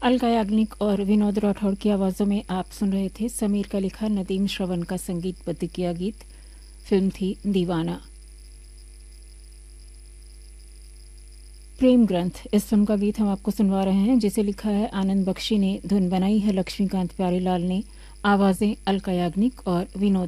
अलका याग्निक और विनोद राठौड़ की आवाज़ों में आप सुन रहे थे समीर का लिखा, नदीम श्रवण का संगीतबद्ध किया गीत। फिल्म थी दीवाना। प्रेम ग्रंथ, इस फिल्म का गीत हम आपको सुनवा रहे हैं, जिसे लिखा है आनंद बख्शी ने, धुन बनाई है लक्ष्मीकांत प्यारेलाल ने, आवाज़ें अलका याग्निक और विनोद